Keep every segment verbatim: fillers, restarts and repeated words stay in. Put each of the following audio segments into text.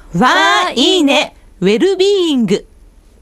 わーいいねウェルビーイング。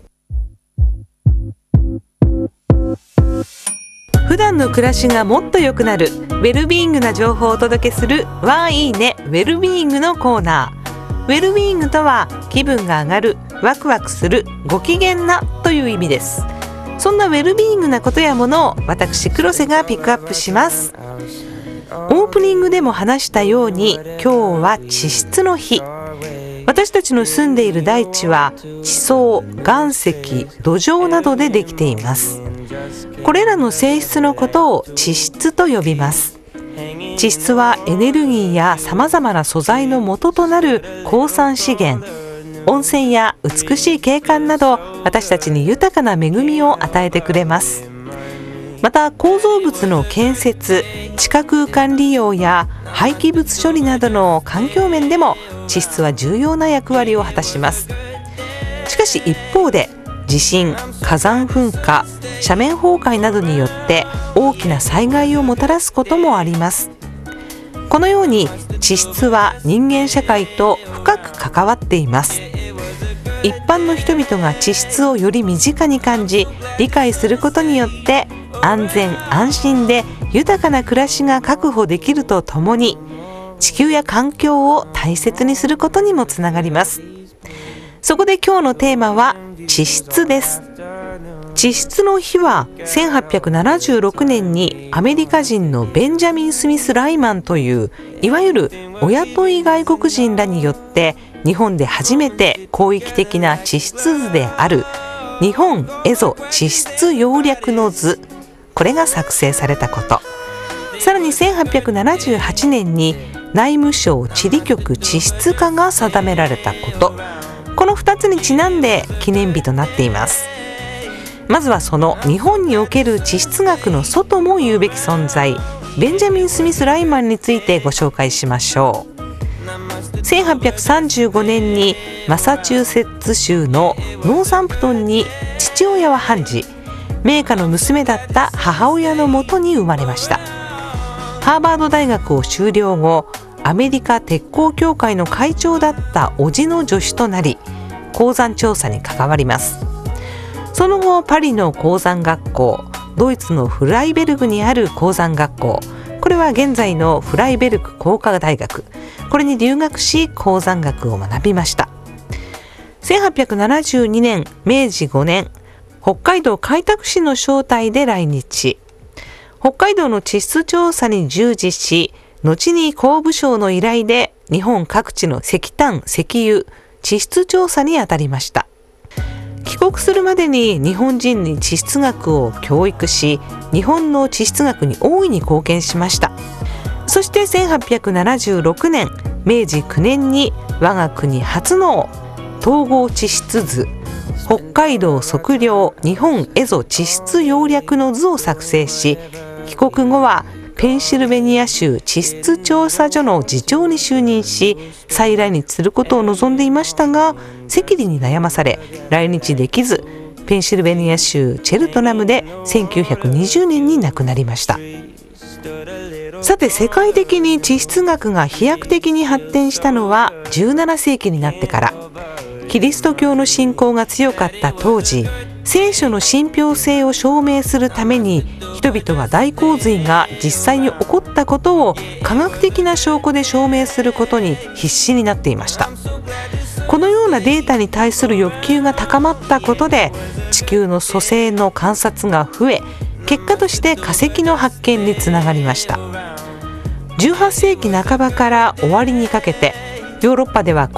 普段の暮らしがもっと良くなるウェルビーイングな情報をお届けするわーいいねウェルビーイングのコーナー。ウェルビーイングとは気分が上がる、ワクワクする、ご機嫌なという意味です。そんなウェルビーイングなことやものを私黒瀬がピックアップします。オープニングでも話したように今日は地質の日。私たちの住んでいる大地は地層、岩石、土壌などでできています。これらの性質のことを地質と呼びます。地質はエネルギーやさまざまな素材の元となる鉱産資源、温泉や美しい景観など私たちに豊かな恵みを与えてくれます。また構造物の建設、地下空間利用や廃棄物処理などの環境面でも地質は重要な役割を果たします。しかし一方で地震、火山噴火、斜面崩壊などによって大きな災害をもたらすこともあります。このように地質は人間社会と深く関わっています。一般の人々が地質をより身近に感じ理解することによって安全安心で豊かな暮らしが確保できるとともに地球や環境を大切にすることにもつながります。そこで今日のテーマは地質です。地質の日はせんはっぴゃくななじゅうろくねんにアメリカ人のベンジャミン・スミス・ライマンといういわゆるお雇い外国人らによって日本で初めて広域的な地質図である日本蝦夷地質要略の図、これが作成されたこと。さらにせんはっぴゃくななじゅうはちねんに内務省地理局地質課が定められたこと、このふたつにちなんで記念日となっています。まずはその日本における地質学の祖とも言うべき存在、ベンジャミン・スミス・ライマンについてご紹介しましょう。せんはっぴゃくさんじゅうごねんにマサチューセッツ州のノーサンプトンに父親は判事、名家の娘だった母親のもとに生まれました。ハーバード大学を修了後、アメリカ鉄鋼協会の会長だった叔父の助手となり鉱山調査に関わります。その後パリの鉱山学校、ドイツのフライベルグにある鉱山学校、これは現在のフライベルク工科大学、これに留学し鉱山学を学びました。せんはっぴゃくななじゅうにねんめいじごねん、北海道開拓使の招待で来日。北海道の地質調査に従事し、後に工部省の依頼で日本各地の石炭、石油、地質調査に当たりました。帰国するまでに日本人に地質学を教育し、日本の地質学に大いに貢献しました。そしてせんはっぴゃくななじゅうろくねんめいじくねんに我が国初の統合地質図、北海道測量日本蝦夷地質要略の図を作成し、帰国後はペンシルベニア州地質調査所の次長に就任し、再来日することを望んでいましたが、赤痢に悩まされ来日できず、ペンシルベニア州チェルトナムでせんきゅうひゃくにじゅうねんに亡くなりました。さて、世界的に地質学が飛躍的に発展したのはじゅうななせいきになってから。キリスト教の信仰が強かった当時、聖書の信憑性を証明するために人々は大洪水が実際に起こったことを科学的な証拠で証明することに必死になっていました。このようなデータに対する欲求が高まったことで地球の組成の観察が増え、結果として化石の発見につながりました。じゅうはっせいきなかばから終わりにかけてヨーロッパでは